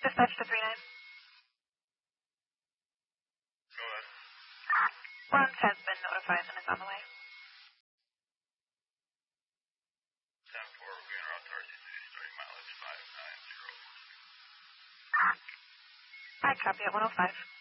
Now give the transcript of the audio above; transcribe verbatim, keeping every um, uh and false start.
Dispatch to three nine. Go ahead. Launch has been notified and is on the way. ten four, we're going around Tarzan City, starting mileage five nine zero. I copy at one oh five.